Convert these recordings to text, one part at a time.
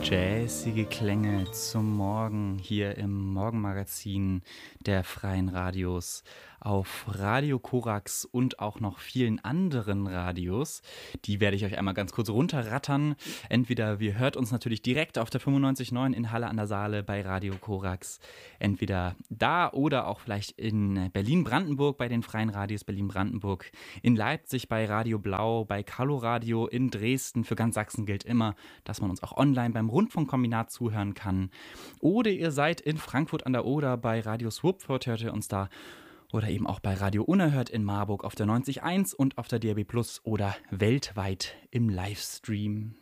Jazzige Klänge zum Morgen hier im Morgenmagazin der Freien Radios auf Radio Korax und auch noch vielen anderen Radios. Die werde ich euch einmal ganz kurz runterrattern. Entweder ihr hört uns natürlich direkt auf der 95.9 in Halle an der Saale bei Radio Korax. Entweder da oder auch vielleicht in Berlin-Brandenburg bei den Freien Radios Berlin-Brandenburg. In Leipzig bei Radio Blau, bei Calo Radio, in Dresden. Für ganz Sachsen gilt immer, dass man uns auch online beim Rundfunkkombinat zuhören kann. Oder ihr seid in Frankfurt an der Oder bei Radio Swupfurt, hört ihr uns da. Oder eben auch bei Radio Unerhört in Marburg auf der 90.1 und auf der DAB+ oder weltweit im Livestream.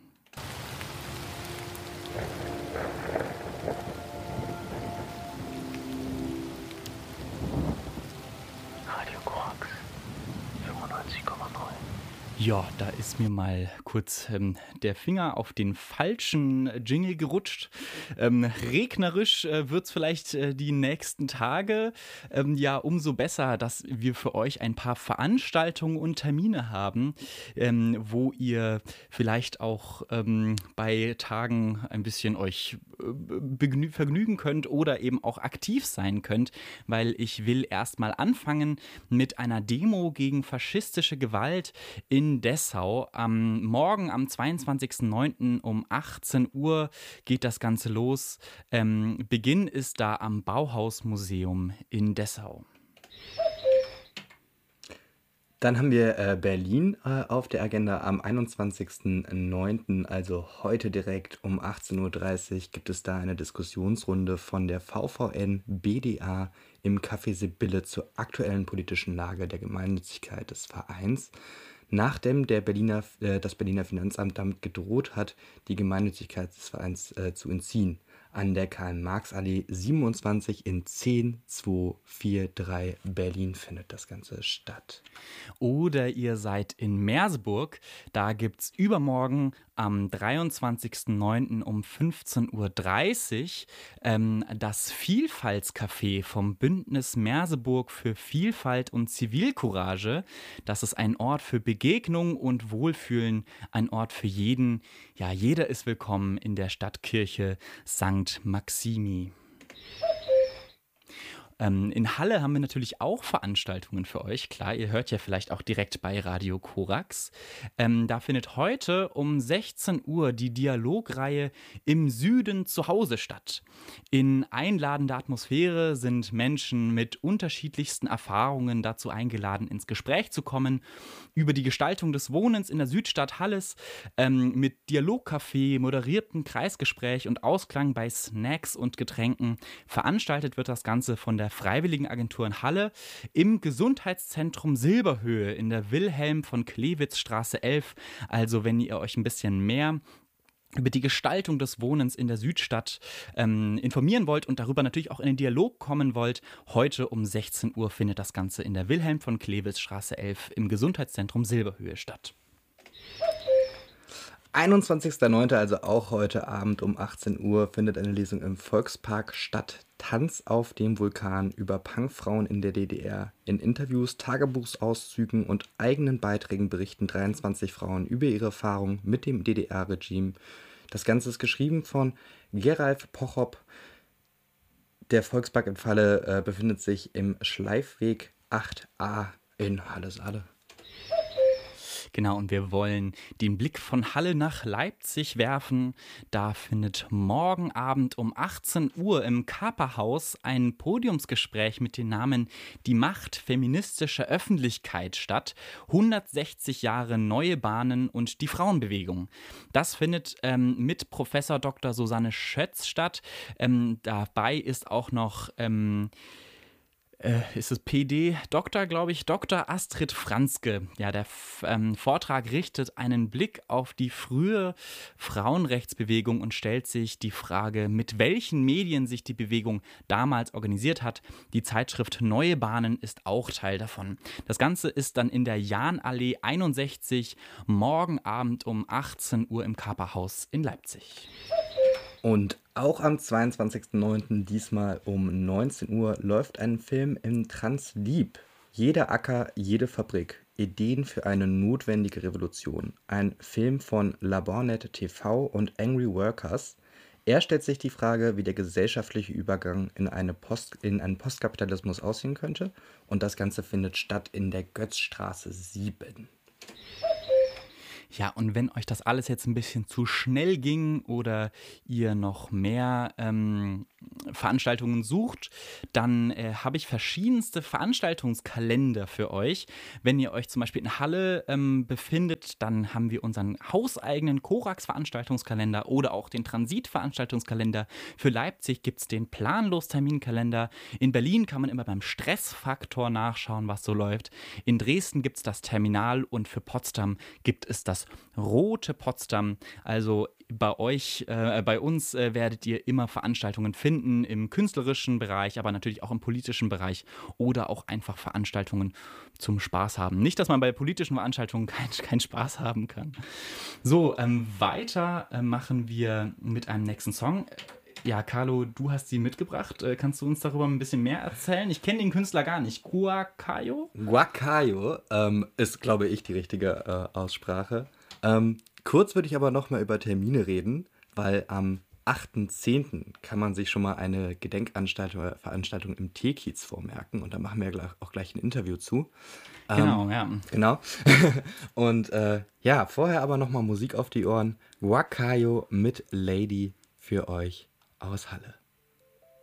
Radio Korax 95,9. Ja, da ist mir mal kurz der Finger auf den falschen Jingle gerutscht. Regnerisch wird's vielleicht die nächsten Tage. Ja, umso besser, dass wir für euch ein paar Veranstaltungen und Termine haben, wo ihr vielleicht auch bei Tagen ein bisschen euch vergnügen könnt oder eben auch aktiv sein könnt, weil ich will erstmal anfangen mit einer Demo gegen faschistische Gewalt in Dessau. Morgen am 22.09. um 18 Uhr geht das Ganze los. Beginn ist da am Bauhausmuseum in Dessau. Dann haben wir Berlin auf der Agenda am 21.09., also heute direkt um 18.30 Uhr gibt es da eine Diskussionsrunde von der VVN BDA im Café Sibylle zur aktuellen politischen Lage der Gemeinnützigkeit des Vereins. Nachdem das Berliner Finanzamt damit gedroht hat, die Gemeinnützigkeit des Vereins zu entziehen. An der Karl-Marx-Allee 27 in 10243 Berlin findet das Ganze statt. Oder ihr seid in Merseburg, da gibt es übermorgen am 23.09. um 15.30 Uhr das Vielfaltscafé vom Bündnis Merseburg für Vielfalt und Zivilcourage. Das ist ein Ort für Begegnung und Wohlfühlen, ein Ort für jeden. Ja, jeder ist willkommen in der Stadtkirche St. Maximi. In Halle haben wir natürlich auch Veranstaltungen für euch. Klar, ihr hört ja vielleicht auch direkt bei Radio Korax. Da findet heute um 16 Uhr die Dialogreihe Im Süden zu Hause statt. In einladender Atmosphäre sind Menschen mit unterschiedlichsten Erfahrungen dazu eingeladen, ins Gespräch zu kommen über die Gestaltung des Wohnens in der Südstadt Halles mit Dialogcafé, moderiertem Kreisgespräch und Ausklang bei Snacks und Getränken. Veranstaltet wird das Ganze von der Freiwilligenagentur in Halle im Gesundheitszentrum Silberhöhe in der Wilhelm von Klewitz Straße 11. Also wenn ihr euch ein bisschen mehr über die Gestaltung des Wohnens in der Südstadt informieren wollt und darüber natürlich auch in den Dialog kommen wollt, heute um 16 Uhr findet das Ganze in der Wilhelm von Klewitz Straße 11 im Gesundheitszentrum Silberhöhe statt. 21.09., also auch heute Abend um 18 Uhr, findet eine Lesung im Volkspark statt. Tanz auf dem Vulkan über Punkfrauen in der DDR. In Interviews, Tagebuchsauszügen und eigenen Beiträgen berichten 23 Frauen über ihre Erfahrungen mit dem DDR-Regime. Das Ganze ist geschrieben von Geralf Pochop. Der Volkspark in Halle befindet sich im Schleifweg 8a in Halle-Saale. Genau, und wir wollen den Blick von Halle nach Leipzig werfen. Da findet morgen Abend um 18 Uhr im Kaperhaus ein Podiumsgespräch mit dem Namen Die Macht feministischer Öffentlichkeit statt. 160 Jahre neue Bahnen und die Frauenbewegung. Das findet mit Professor Dr. Susanne Schötz statt. Dabei ist auch noch ist es PD, Doktor, glaube ich, Dr. Astrid Franzke. Ja, der Vortrag richtet einen Blick auf die frühe Frauenrechtsbewegung und stellt sich die Frage, mit welchen Medien sich die Bewegung damals organisiert hat. Die Zeitschrift Neue Bahnen ist auch Teil davon. Das Ganze ist dann in der Jahnallee 61 morgen Abend um 18 Uhr im Kaperhaus in Leipzig. Und auch am 22.09., diesmal um 19 Uhr, läuft ein Film im Translieb. Jeder Acker, jede Fabrik. Ideen für eine notwendige Revolution. Ein Film von Labornet TV und Angry Workers. Er stellt sich die Frage, wie der gesellschaftliche Übergang in einen Postkapitalismus aussehen könnte. Und das Ganze findet statt in der Götzstraße 7. Ja, und wenn euch das alles jetzt ein bisschen zu schnell ging oder ihr noch mehr Veranstaltungen sucht, dann habe ich verschiedenste Veranstaltungskalender für euch. Wenn ihr euch zum Beispiel in Halle befindet, dann haben wir unseren hauseigenen Korax-Veranstaltungskalender oder auch den Transit-Veranstaltungskalender. Für Leipzig gibt es den Planlos-Terminkalender. In Berlin kann man immer beim Stressfaktor nachschauen, was so läuft. In Dresden gibt es das Terminal und für Potsdam gibt es das Rote Potsdam. Also bei uns werdet ihr immer Veranstaltungen finden im künstlerischen Bereich, aber natürlich auch im politischen Bereich oder auch einfach Veranstaltungen zum Spaß haben. Nicht, dass man bei politischen Veranstaltungen keinen Spaß haben kann. So, weiter machen wir mit einem nächsten Song. Ja, Carlo, du hast sie mitgebracht. Kannst du uns darüber ein bisschen mehr erzählen? Ich kenne den Künstler gar nicht. Guacayo? Guacayo ist, glaube ich, die richtige Aussprache. Kurz würde ich aber noch mal über Termine reden, weil am 8.10. kann man sich schon mal eine Veranstaltung im Teekiez vormerken. Und da machen wir auch gleich ein Interview zu. Genau, ja. Genau. Und ja, vorher aber noch mal Musik auf die Ohren. Guacayo mit Lady für euch aus Halle.